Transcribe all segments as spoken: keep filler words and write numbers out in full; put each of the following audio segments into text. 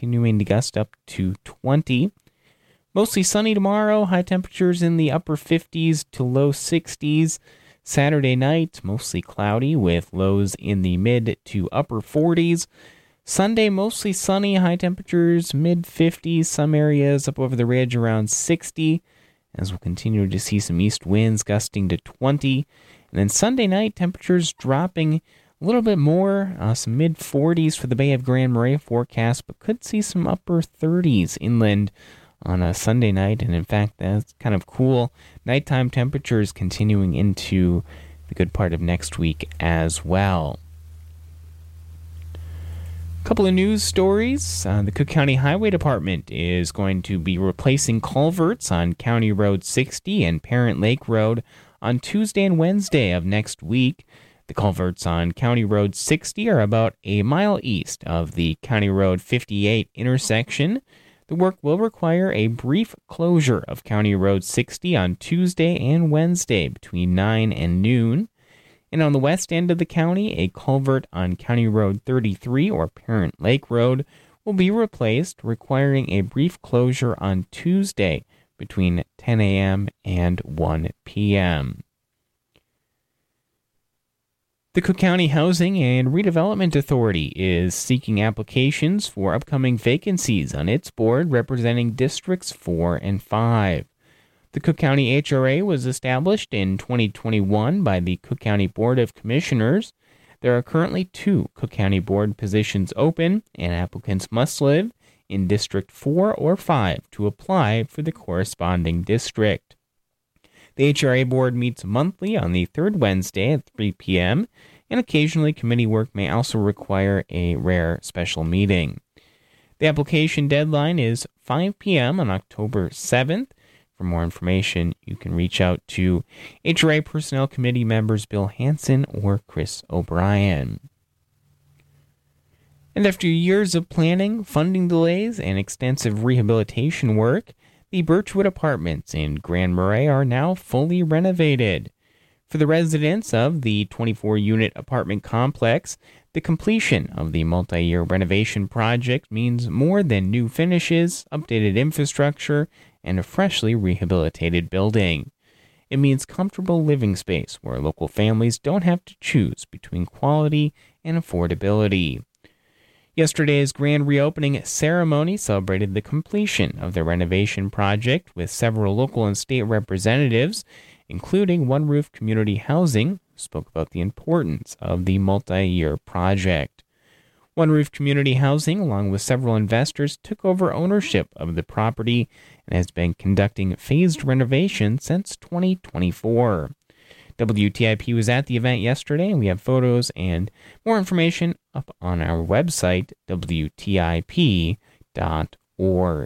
continuing to gust up to twenty. Mostly sunny tomorrow, high temperatures in the upper fifties to low sixties. Saturday night, mostly cloudy with lows in the mid to upper forties. Sunday, mostly sunny, high temperatures mid fifties, some areas up over the ridge around sixty, as we'll continue to see some east winds gusting to twenty. And then Sunday night, temperatures dropping a little bit more, uh, some mid forties for the Bay of Grand Marais forecast, but could see some upper thirties inland on a Sunday night. And in fact, that's kind of cool. Nighttime temperatures continuing into the good part of next week as well. A couple of news stories. Uh, the Cook County Highway Department is going to be replacing culverts on County Road sixty and Parent Lake Road on Tuesday and Wednesday of next week. The culverts on County Road sixty are about a mile east of the County Road fifty-eight intersection. The work will require a brief closure of County Road sixty on Tuesday and Wednesday between nine and noon. And on the west end of the county, a culvert on County Road thirty-three or Parent Lake Road will be replaced, requiring a brief closure on Tuesday between ten a.m. and one p.m. The Cook County Housing and Redevelopment Authority is seeking applications for upcoming vacancies on its board representing Districts four and five. The Cook County H R A was established in twenty twenty-one by the Cook County Board of Commissioners. There are currently two Cook County Board positions open, and applicants must live in District four or five to apply for the corresponding district. The H R A Board meets monthly on the third Wednesday at three p.m., and occasionally committee work may also require a rare special meeting. The application deadline is five p.m. on October seventh. For more information, you can reach out to H R A Personnel Committee members Bill Hanson or Chris O'Brien. And after years of planning, funding delays, and extensive rehabilitation work, the Birchwood Apartments in Grand Marais are now fully renovated. For the residents of the twenty-four unit apartment complex, the completion of the multi-year renovation project means more than new finishes, updated infrastructure, and a freshly rehabilitated building. It means comfortable living space where local families don't have to choose between quality and affordability. Yesterday's grand reopening ceremony celebrated the completion of the renovation project with several local and state representatives, including One Roof Community Housing, who spoke about the importance of the multi-year project. One Roof Community Housing, along with several investors, took over ownership of the property and has been conducting phased renovation since twenty twenty-four. W T I P was at the event yesterday, and we have photos and more information up on our website, W T I P dot org.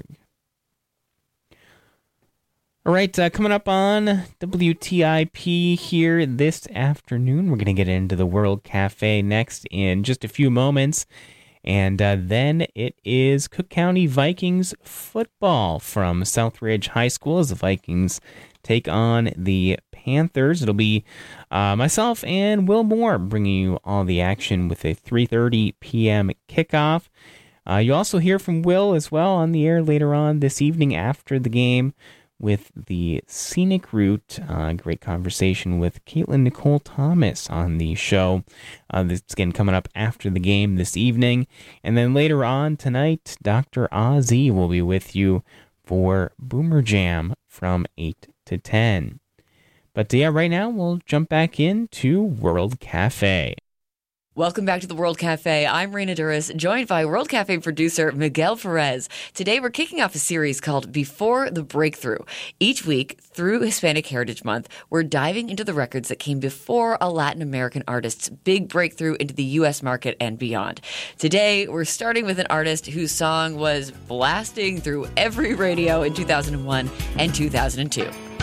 All right, uh, coming up on W T I P here this afternoon, we're going to get into the World Cafe next in just a few moments. And uh, then it is Cook County Vikings football from Southridge High School as the Vikings take on the Panthers. It'll be uh, myself and Will Moore bringing you all the action with a three thirty p.m. kickoff. Uh, you also hear from Will as well on the air later on this evening after the game with the Scenic Route. Uh, great conversation with Caitlin Nicole Thomas on the show. Uh, this is again coming up after the game this evening. And then later on tonight, Doctor Ozzy will be with you for Boomer Jam from eight to ten. But yeah, right now we'll jump back into World Cafe. Welcome back to the World Cafe. I'm Raina Duras, joined by World Cafe producer Miguel Perez. Today we're kicking off a series called Before the Breakthrough. Each week, through Hispanic Heritage Month, we're diving into the records that came before a Latin American artist's big breakthrough into the U S market and beyond. Today, we're starting with an artist whose song was blasting through every radio in two thousand one and two thousand two.